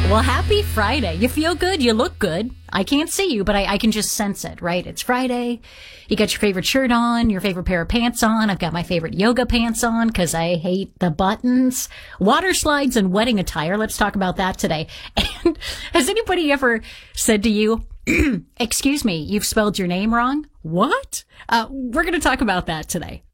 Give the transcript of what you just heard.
Well, happy Friday. You feel good. You look good. I can't see you, but I can just sense it, right? It's Friday. You got your favorite shirt on, your favorite pair of pants on. I've got my favorite yoga pants on because I hate the buttons. Water slides and wedding attire. Let's talk about that today. And has anybody ever said to you, excuse me, you've spelled your name wrong? What? We're going to talk about that today.